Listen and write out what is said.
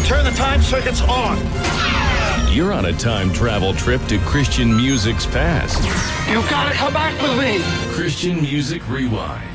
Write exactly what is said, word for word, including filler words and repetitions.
turn the time circuits on. You're on a time travel trip to Christian music's past. You gotta come back with me. Christian Music Rewind.